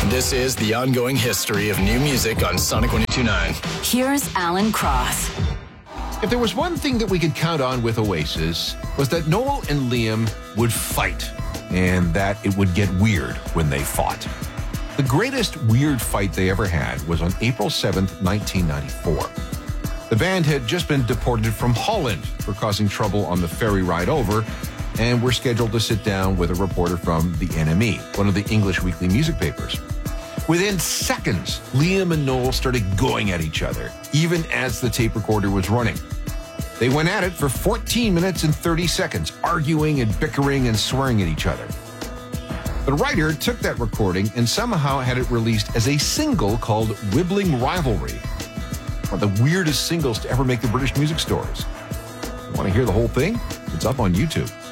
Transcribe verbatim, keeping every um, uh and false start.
This is the ongoing history of new music on Sonic one oh two point nine. Here's Alan Cross. If there was one thing that we could count on with Oasis, was that Noel and Liam would fight, and that it would get weird when they fought. The greatest weird fight they ever had was on April seventh, nineteen ninety-four. The band had just been deported from Holland for causing trouble on the ferry ride over, and were scheduled to sit down with a reporter from the N M E, one of the English weekly music papers. Within seconds, Liam and Noel started going at each other, even as the tape recorder was running. They went at it for fourteen minutes and thirty seconds, arguing and bickering and swearing at each other. The writer took that recording and somehow had it released as a single called Wibbling Rivalry, one of the weirdest singles to ever make the British music stores. You want to hear the whole thing? It's up on YouTube.